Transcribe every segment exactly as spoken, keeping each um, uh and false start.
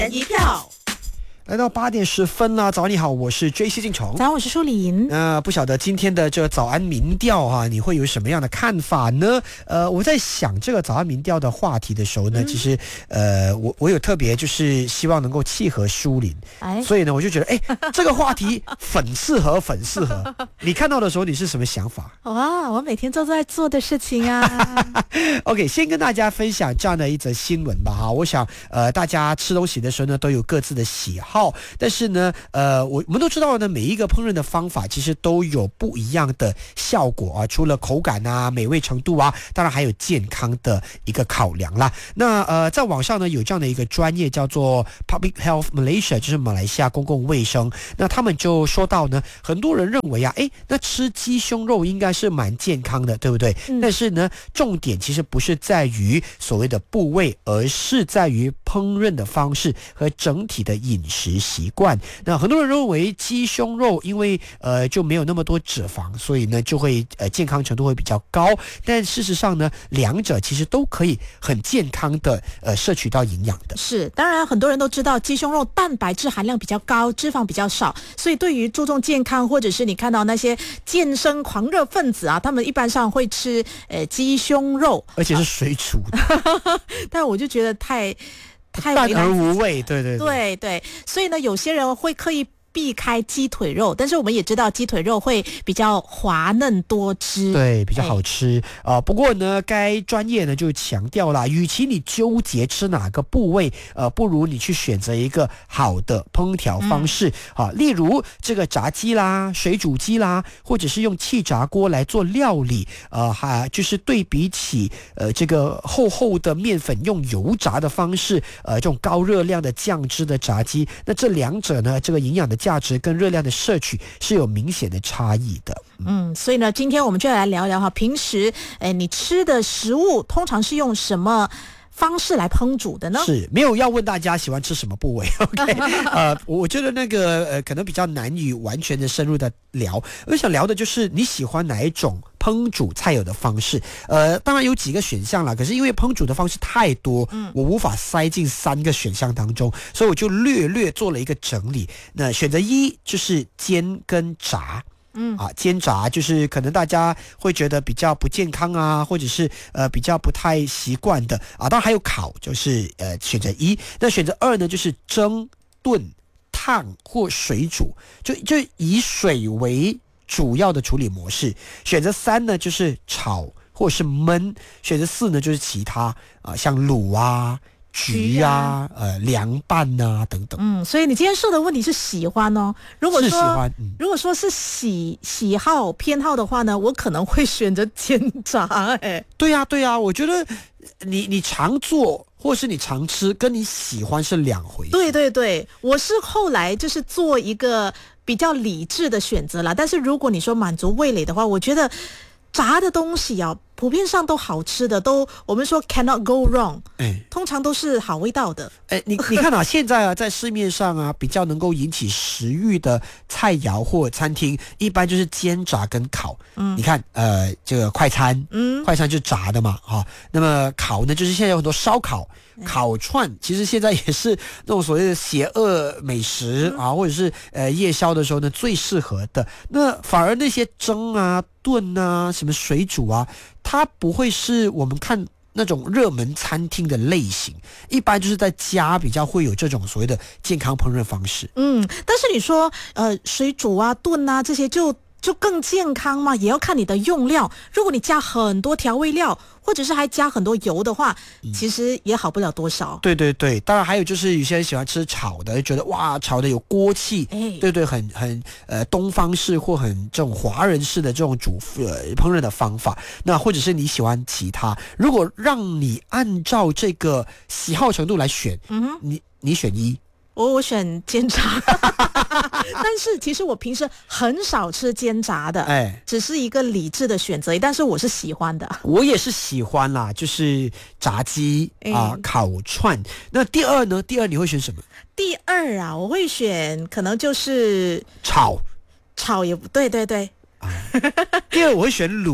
一票。 来到八点十分了，早安你好，我是 J C 进虫。 早安，我是舒琳。 呃，不晓得今天的这个早安民调啊，你会有什么样的看法呢？呃，我在想这个早安民调的话题的时候呢，嗯、其实呃，我我有特别就是希望能够契合舒琳，哎，所以呢，我就觉得哎，这个话题粉适合粉适合。你看到的时候，你是什么想法？ 哇，我每天都在做的事情啊。 OK， 先跟大家分享这样的一则新闻吧哈。我想呃，大家吃东西的时候呢，都有各自的喜好。但是呢，呃，我我们都知道呢，每一个烹饪的方法其实都有不一样的效果啊。除了口感啊、美味程度啊，当然还有健康的一个考量啦。那呃，在网上呢有这样的一个专业叫做 Public Health Malaysia， 就是马来西亚公共卫生。那他们就说到呢，很多人认为啊，诶，那吃鸡胸肉应该是蛮健康的，对不对？嗯、但是呢，重点其实不是在于所谓的部位，而是在于烹饪的方式和整体的饮食习惯。那很多人认为鸡胸肉因为呃就没有那么多脂肪，所以呢就会呃健康程度会比较高。但事实上呢，两者其实都可以很健康的呃摄取到营养的。 是，当然很多人都知道鸡胸肉蛋白质含量比较高，脂肪比较少，所以对于注重健康或者是你看到那些健身狂热分子啊，他们一般上会吃呃鸡胸肉， 而且是水煮的。 啊、但我就觉得太。太淡而无味，对对对对对，所以呢，有些人会刻意避开鸡腿肉，但是我们也知道鸡腿肉会比较滑嫩多汁， 对，比较好吃啊、呃。不过呢，该专业呢就强调了，与其你纠结吃哪个部位，呃，不如你去选择一个好的烹调方式、嗯、啊，例如这个炸鸡啦、水煮鸡啦，或者是用气炸锅来做料理，呃，还就是对比起呃这个厚厚的面粉用油炸的方式，呃，这种高热量的酱汁的炸鸡，那这两者呢，这个营养的价值跟热量的摄取是有明显的差异的。 嗯，所以呢，今天我们就来聊聊哈，平时诶你吃的食物通常是用什么方式来烹煮的呢？ 是没有要问大家喜欢吃什么部位 ，OK？ 呃，我觉得那个呃可能比较难以完全的深入的聊。我想聊的就是你喜欢哪一种烹煮菜肴的方式。呃，当然有几个选项啦，可是因为烹煮的方式太多，嗯，我无法塞进三个选项当中，所以我就略略做了一个整理。那选择一就是煎跟炸。嗯啊，煎炸就是可能大家会觉得比较不健康啊，或者是呃比较不太习惯的啊。当然还有烤，就是呃选择一。那选择二呢，就是蒸、炖、烫或水煮，就就以水为主要的处理模式。选择三呢，就是炒或者是焖。选择四呢，就是其他啊，像卤啊。焗啊，呃，凉拌啊，等等。 嗯，所以你今天说的问题是喜欢哦。如果说是喜欢，嗯、 如果说是喜喜好偏好的话呢，我可能会选择煎炸。哎， 对呀、啊，对呀、啊，我觉得你你常做或是你常吃，跟你喜欢是两回事。 对对对，我是后来就是做一个比较理智的选择啦。但是如果你说满足味蕾的话，我觉得炸的东西啊，普遍上都好吃的，都我们说 cannot go wrong，哎，通常都是好味道的。 哎，你你看啊，现在啊，在市面上啊，比较能够引起食欲的菜肴或餐厅，一般就是煎、炸跟烤。嗯，你看，呃，这个快餐，嗯，快餐就是炸的嘛，哈、哦。那么烤呢，就是现在有很多烧烤。烤串其实现在也是那种所谓的邪恶美食、嗯、啊，或者是呃夜宵的时候呢最适合的。那反而那些蒸啊、炖啊、什么水煮啊，它不会是我们看那种热门餐厅的类型，一般就是在家比较会有这种所谓的健康烹饪方式。 嗯，但是你说呃水煮啊、炖啊这些就。就更健康嘛，也要看你的用料。如果你加很多调味料，或者是还加很多油的话，嗯、其实也好不了多少。 对对对，当然还有就是有些人喜欢吃炒的，觉得哇炒的有锅气，哎，对对，很很呃东方式或很这种华人式的这种煮呃烹饪的方法。那或者是你喜欢其他，如果让你按照这个喜好程度来选，嗯哼，你你选一。 我我选煎炸，但是其实我平时很少吃煎炸的，哎，只是一个理智的选择，但是我是喜欢的。 我也是喜欢啦，就是炸鸡啊、呃、烤串。那第二呢？第二你会选什么？ 第二啊，我会选可能就是炒， 炒也不对，对对。 第二我会选卤，哎、欸。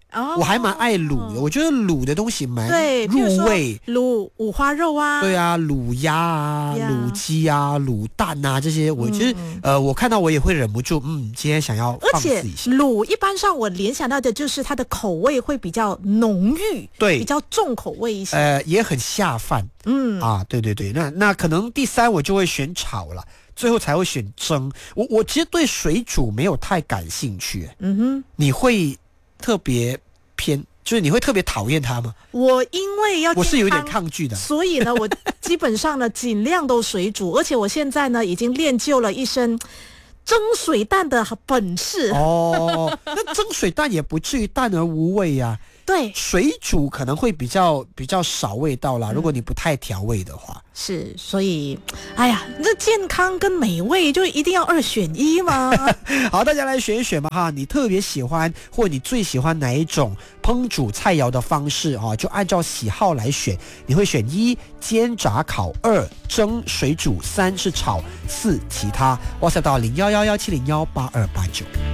哦我还蛮爱卤的，我觉得卤的东西蛮对，譬如说入味。 卤五花肉啊， 对啊，卤鸭啊、 呀卤鸡啊、卤蛋啊这些，我其实、 嗯呃，我看到我也会忍不住，嗯，今天想要放而且肆一下。 卤一般上我联想到的就是它的口味会比较浓郁， 对比较重口味一些。 呃，也很下饭。 嗯啊，对对对，那那可能第三我就会选炒了，最后才会选蒸。我我其实对水煮没有太感兴趣， 嗯哼， 你会特别偏，就是你会特别讨厌它吗？ 我因为要我是有点健康抗拒的。 所以呢，我基本上呢尽量都水煮，而且我现在呢已经练就了一身蒸水蛋的本事。 哦，那蒸水蛋也不至于淡而无味呀、啊。 对， 水煮可能会比较比较少味道啦，如果你不太调味的话。 是，所以，哎呀，这健康跟美味就一定要二选一吗？ 好，大家来选一选吧哈，你特别喜欢或你最喜欢哪一种烹煮菜肴的方式啊？就按照喜好来选。你会选一煎炸烤，二蒸水煮，三是炒，四其他。WhatsApp 到零幺幺幺七零幺八二八九。